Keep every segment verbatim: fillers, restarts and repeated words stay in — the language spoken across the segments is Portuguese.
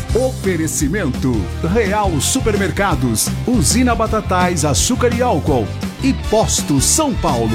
Oferecimento Real Supermercados, Usina Batatais, Açúcar e Álcool e Posto São Paulo.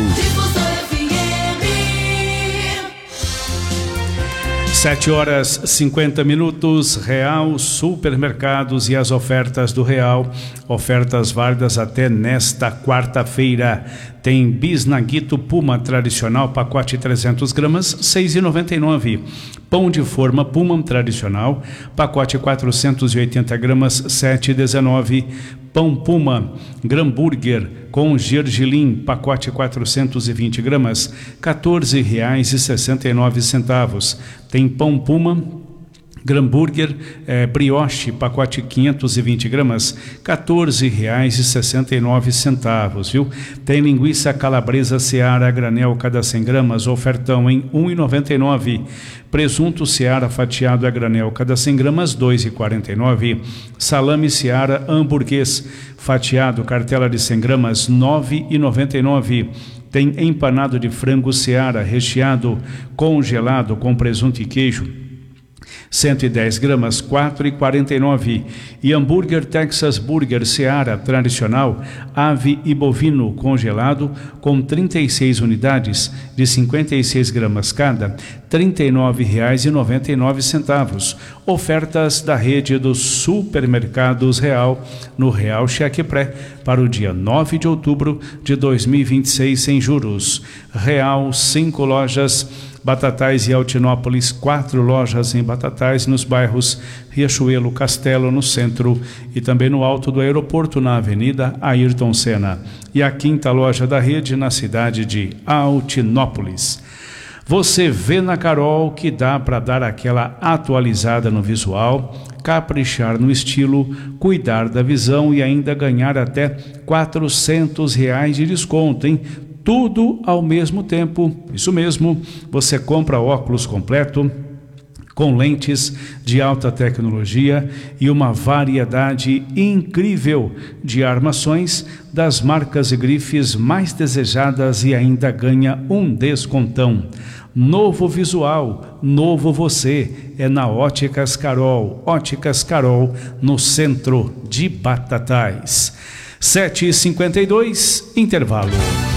Sete horas cinquenta minutos, Real Supermercados e as ofertas do Real, ofertas válidas até nesta quarta-feira. Tem bisnaguito Puma tradicional, pacote trezentas gramas, seis reais e noventa e nove centavos. Pão de forma Puma tradicional, pacote quatrocentas e oitenta gramas, sete reais e dezenove centavos. Pão Puma Gramburger com gergelim, pacote quatrocentas e vinte gramas, quatorze reais e sessenta e nove centavos. Tem pão Puma Gramburger eh, brioche, pacote quinhentas e vinte gramas, quatorze reais e sessenta e nove centavos, viu? Tem linguiça calabresa Seara granel, cada cem gramas, ofertão em um real e noventa e nove centavos. Presunto Seara fatiado a granel, cada cem gramas, dois reais e quarenta e nove centavos. Salame Seara hamburguês fatiado, cartela de cem gramas, nove reais e noventa e nove centavos. Tem empanado de frango Seara recheado, congelado com presunto e queijo, cento e dez gramas, quatro reais e quarenta e nove centavos. E hambúrguer Texas Burger Seara tradicional, ave e bovino congelado, com trinta e seis unidades, de cinquenta e seis gramas cada, trinta e nove reais e noventa e nove centavos. Ofertas da rede dos supermercados Real, no Real Cheque Pré, para o dia nove de outubro de dois mil e vinte e seis, sem juros. Real, cinco lojas, Batatais e Altinópolis, quatro lojas em Batatais, nos bairros Riachuelo, Castelo, no centro, e também no alto do aeroporto, na Avenida Ayrton Senna. E a quinta loja da rede na cidade de Altinópolis. Você vê na Carol que dá para dar aquela atualizada no visual, caprichar no estilo, cuidar da visão e ainda ganhar até quatrocentos reais de desconto, hein? Tudo ao mesmo tempo. Isso mesmo, você compra óculos completo, com lentes de alta tecnologia e uma variedade incrível de armações das marcas e grifes mais desejadas e ainda ganha um descontão. Novo visual, novo você, é na Óticas Carol. Óticas Carol, no centro de Batatais. sete e cinquenta e dois, intervalo.